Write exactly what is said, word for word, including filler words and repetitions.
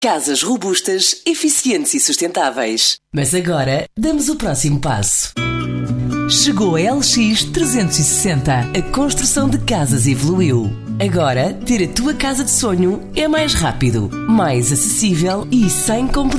Casas robustas, eficientes e sustentáveis. Mas agora, damos o próximo passo. Chegou a L X trezentos e sessenta. A construção de casas evoluiu. Agora, ter a tua casa de sonho é mais rápido, mais acessível e sem complicações.